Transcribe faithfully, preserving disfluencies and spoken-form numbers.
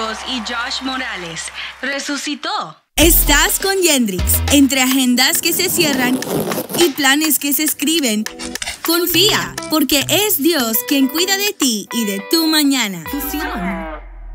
Marcos y Josh Morales. Resucitó. Estás con Yendrix. Entre agendas que se cierran y planes que se escriben, confía, porque es Dios quien cuida de ti y de tu mañana. Fusión.